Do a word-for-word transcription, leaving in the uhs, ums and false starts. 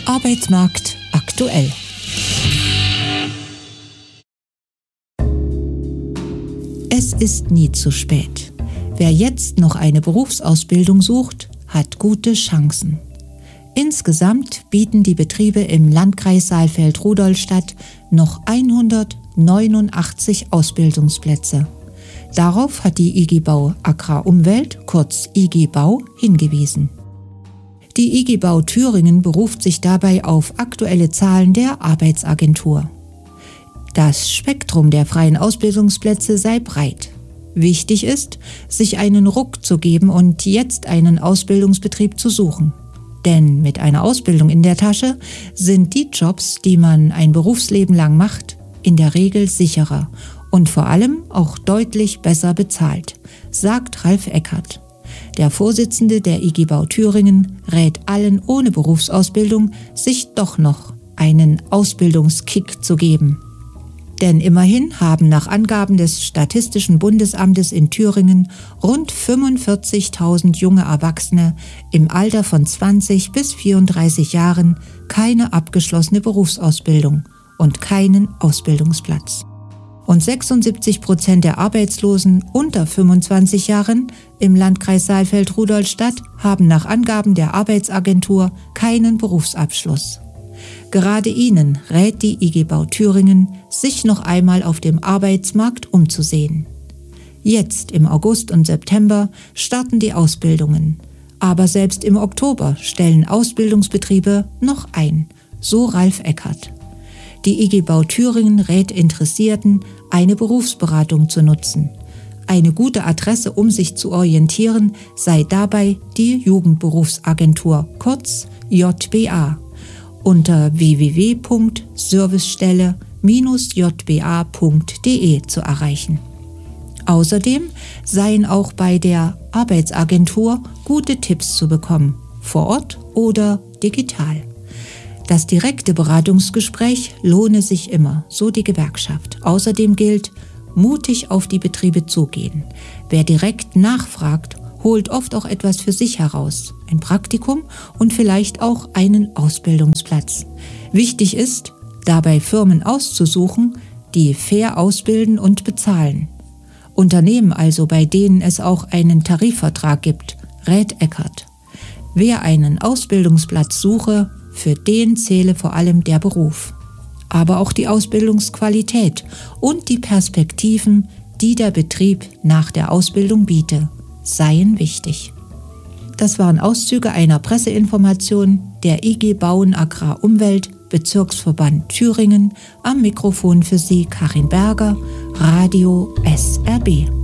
Arbeitsmarkt aktuell. Es ist nie zu spät. Wer jetzt noch eine Berufsausbildung sucht, hat gute Chancen. Insgesamt bieten die Betriebe im Landkreis Saalfeld-Rudolstadt noch hundertneunundachtzig Ausbildungsplätze. Darauf hat die I G Bau Agrar-Umwelt, kurz I G Bau, hingewiesen. Die I G Bau Thüringen beruft sich dabei auf aktuelle Zahlen der Arbeitsagentur. Das Spektrum der freien Ausbildungsplätze sei breit. Wichtig ist, sich einen Ruck zu geben und jetzt einen Ausbildungsbetrieb zu suchen. Denn mit einer Ausbildung in der Tasche sind die Jobs, die man ein Berufsleben lang macht, in der Regel sicherer und vor allem auch deutlich besser bezahlt, sagt Ralf Eckert. Der Vorsitzende der I G Bau Thüringen rät allen ohne Berufsausbildung, sich doch noch einen Ausbildungskick zu geben. Denn immerhin haben nach Angaben des Statistischen Bundesamtes in Thüringen rund fünfundvierzigtausend junge Erwachsene im Alter von zwanzig bis vierunddreißig Jahren keine abgeschlossene Berufsausbildung und keinen Ausbildungsplatz. Und sechsundsiebzig Prozent der Arbeitslosen unter fünfundzwanzig Jahren im Landkreis Saalfeld-Rudolstadt haben nach Angaben der Arbeitsagentur keinen Berufsabschluss. Gerade ihnen rät die I G Bau Thüringen, sich noch einmal auf dem Arbeitsmarkt umzusehen. Jetzt im August und September starten die Ausbildungen. Aber selbst im Oktober stellen Ausbildungsbetriebe noch ein, so Ralf Eckert. Die I G Bau Thüringen rät Interessierten, eine Berufsberatung zu nutzen. Eine gute Adresse, um sich zu orientieren, sei dabei die Jugendberufsagentur, kurz J B A. Unter w w w punkt servicestelle Bindestrich j b a punkt d e zu erreichen. Außerdem seien auch bei der Arbeitsagentur gute Tipps zu bekommen, vor Ort oder digital. Das direkte Beratungsgespräch lohne sich immer, so die Gewerkschaft. Außerdem gilt, mutig auf die Betriebe zugehen. Wer direkt nachfragt, holt oft auch etwas für sich heraus, ein Praktikum und vielleicht auch einen Ausbildungsplatz. Wichtig ist, dabei Firmen auszusuchen, die fair ausbilden und bezahlen. Unternehmen also, bei denen es auch einen Tarifvertrag gibt, rät Eckert. Wer einen Ausbildungsplatz suche, für den zähle vor allem der Beruf. Aber auch die Ausbildungsqualität und die Perspektiven, die der Betrieb nach der Ausbildung biete, seien wichtig. Das waren Auszüge einer Presseinformation der I G Bauen Agrar-Umwelt, Bezirksverband Thüringen. Am Mikrofon für Sie Karin Berger, Radio S R B.